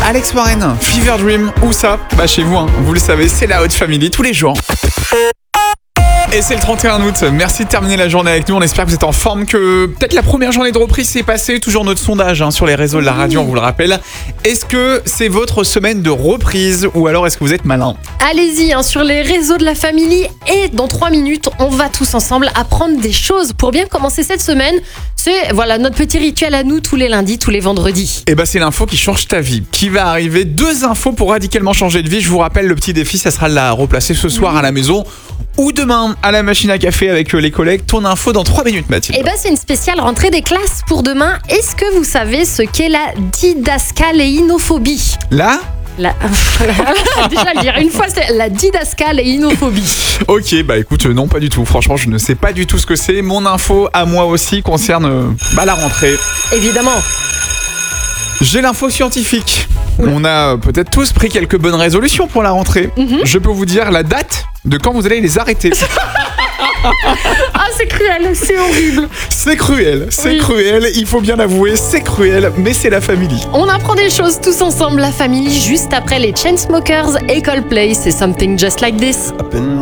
Alex Warren, Fever Dream, où ça ? Bah chez vous, vous le savez, c'est la Haute Family tous les jours. Et c'est le 31 août, merci de terminer la journée avec nous, on espère que vous êtes en forme, que peut-être la première journée de reprise s'est passée, toujours notre sondage sur les réseaux de la radio, on vous le rappelle. Est-ce que c'est votre semaine de reprise ou alors est-ce que vous êtes malin ? Allez-y sur les réseaux de la famille et dans 3 minutes, on va tous ensemble apprendre des choses pour bien commencer cette semaine. C'est notre petit rituel à nous tous les lundis, tous les vendredis. Et c'est l'info qui change ta vie, qui va arriver. 2 infos pour radicalement changer de vie. Je vous rappelle, le petit défi, ça sera de la replacer ce soir à la maison ou demain à la machine à café avec les collègues. Ton info dans 3 minutes, Mathilde. C'est une spéciale rentrée des classes pour demain. Est-ce que vous savez ce qu'est la didascaléinophobie ? Déjà le dire une fois, c'est la didascaléinophobie. Ok, écoute, non, pas du tout. Franchement, je ne sais pas du tout ce que c'est. Mon info à moi aussi concerne la rentrée. Évidemment. J'ai l'info scientifique. On a peut-être tous pris quelques bonnes résolutions pour la rentrée. Je peux vous dire la date de quand vous allez les arrêter. C'est cruel, c'est horrible. C'est cruel, il faut bien l'avouer, c'est cruel, mais c'est la famille. On apprend des choses tous ensemble, la famille, juste après les Chainsmokers et Coldplay, c'est Something Just Like This.